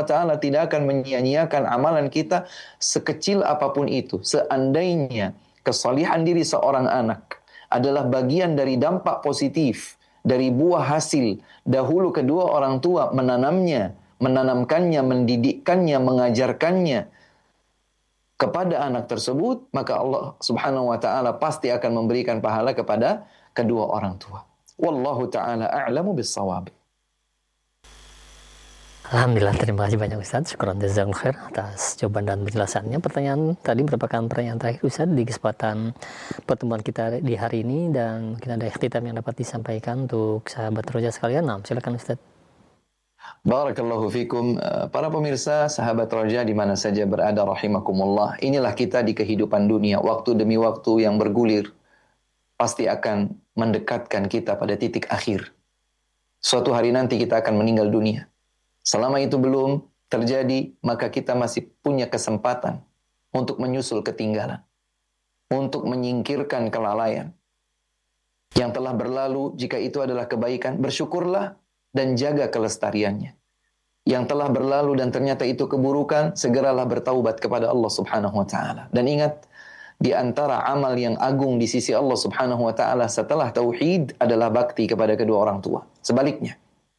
Ta'ala tidak akan menyia-nyiakan amalan kita sekecil apapun itu. Seandainya kesalihan diri seorang anak adalah bagian dari dampak positif, dari buah hasil dahulu kedua orang tua menanamkannya, mendidikkannya, mengajarkannya kepada anak tersebut, maka Allah Subhanahu wa Ta'ala pasti akan memberikan pahala kepada kedua orang tua. Wallahu ta'ala a'lamu bis-shawab. Alhamdulillah, terima kasih banyak Ustaz. Syukran jazakallahu khair atas jawaban dan penjelasannya. Pertanyaan tadi merupakan pertanyaan terakhir Ustaz di kesempatan pertemuan kita di hari ini, dan mungkin ada ikhtitam yang dapat disampaikan untuk sahabat Roja sekalian. Nah, silakan Ustaz. Barakallahu fikum. Para pemirsa sahabat Roja di mana saja berada rahimakumullah. Inilah kita di kehidupan dunia, waktu demi waktu yang bergulir pasti akan mendekatkan kita pada titik akhir. Suatu hari nanti kita akan meninggal dunia. Selama itu belum terjadi, maka kita masih punya kesempatan untuk menyusul ketinggalan, untuk menyingkirkan kelalaian yang telah berlalu. Jika itu adalah kebaikan, bersyukurlah dan jaga kelestariannya. Yang telah berlalu dan ternyata itu keburukan, segeralah bertaubat kepada Allah Subhanahu wa Ta'ala. Dan ingat, di antara amal yang agung di sisi Allah Subhanahu wa Ta'ala setelah tauhid adalah bakti kepada kedua orang tua. Sebaliknya,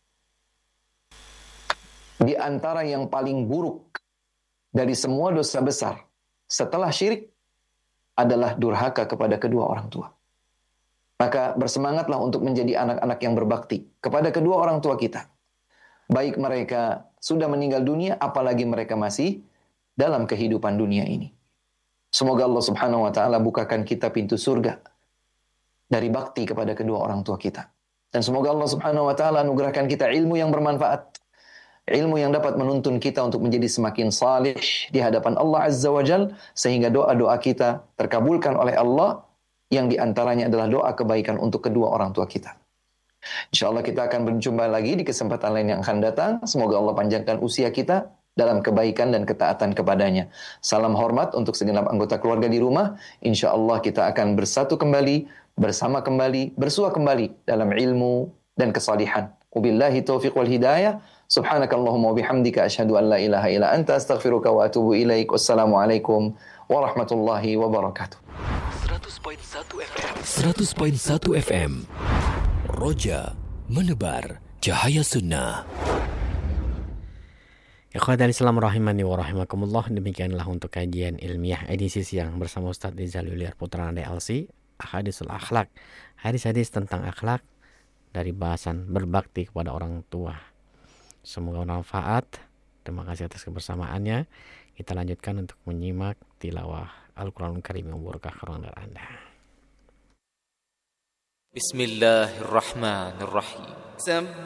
di antara yang paling buruk dari semua dosa besar setelah syirik adalah durhaka kepada kedua orang tua. Maka bersemangatlah untuk menjadi anak-anak yang berbakti kepada kedua orang tua kita. Baik mereka sudah meninggal dunia, apalagi mereka masih dalam kehidupan dunia ini. Semoga Allah Subhanahu wa Ta'ala bukakan kita pintu surga dari bakti kepada kedua orang tua kita. Dan semoga Allah Subhanahu wa Ta'ala anugerahkan kita ilmu yang bermanfaat, ilmu yang dapat menuntun kita untuk menjadi semakin salih di hadapan Allah Azza wa Jal, sehingga doa-doa kita terkabulkan oleh Allah, yang diantaranya adalah doa kebaikan untuk kedua orang tua kita. InsyaAllah kita akan berjumpa lagi di kesempatan lain yang akan datang. Semoga Allah panjangkan usia kita dalam kebaikan dan ketaatan kepadanya. Salam hormat untuk segenap anggota keluarga di rumah. InsyaAllah kita akan bersatu kembali, bersama kembali, bersua kembali dalam ilmu dan kesalihan. Wabillahi taufiq wal hidayah. Subhanakallahumma wabihamdika asyhadu an la ilaha illa anta astaghfiruka wa atubu ilaik. Wassalamualaikum warahmatullahi wabarakatuh. 100.1 FM Roja menebar cahaya sunnah. Ikhwatal Islam rahimani wa rahimakumullah. Demikianlah untuk kajian ilmiah edisi siang bersama Ustaz Rizal Yuliar Putra DLC, Ahadisul Akhlak, hadis-hadis tentang akhlak dari bahasan berbakti kepada orang tua. Semoga bermanfaat. Terima kasih atas kebersamaannya. Kita lanjutkan untuk menyimak tilawah Al-Quranul Karim yang berkah dari Anda. Bismillahirrahmanirrahim.